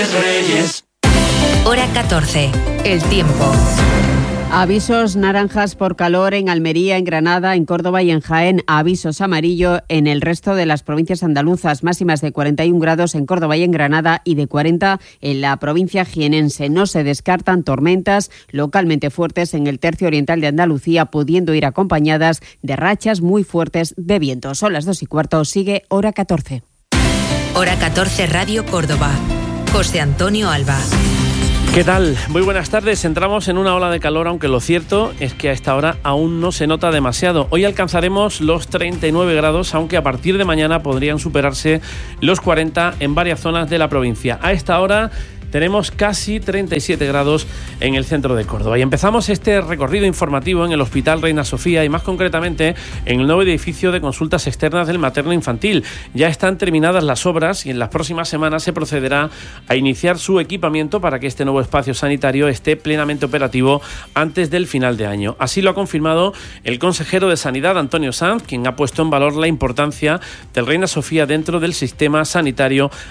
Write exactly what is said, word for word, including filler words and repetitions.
Reyes. Hora catorce. El tiempo. Avisos naranjas por calor en Almería, en Granada, en Córdoba y en Jaén. Avisos amarillo en el resto de las provincias andaluzas. Máximas de cuarenta y un grados en Córdoba y en Granada y de cuarenta en la provincia jienense. No se descartan tormentas localmente fuertes en el tercio oriental de Andalucía, pudiendo ir acompañadas de rachas muy fuertes de viento. Son las dos y cuarto. Sigue Hora catorce. Hora catorce Radio Córdoba. José Antonio Alba. ¿Qué tal? Muy buenas tardes. Entramos en una ola de calor, aunque lo cierto es que a esta hora aún no se nota demasiado. Hoy alcanzaremos los treinta y nueve grados, aunque a partir de mañana podrían superarse los cuarenta en varias zonas de la provincia. A esta hora tenemos casi treinta y siete grados en el centro de Córdoba. Y empezamos este recorrido informativo en el Hospital Reina Sofía y más concretamente en el nuevo edificio de consultas externas del materno infantil. Ya están terminadas las obras y en las próximas semanas se procederá a iniciar su equipamiento para que este nuevo espacio sanitario esté plenamente operativo antes del final de año. Así lo ha confirmado el consejero de Sanidad, Antonio Sanz, quien ha puesto en valor la importancia del Reina Sofía dentro del sistema sanitario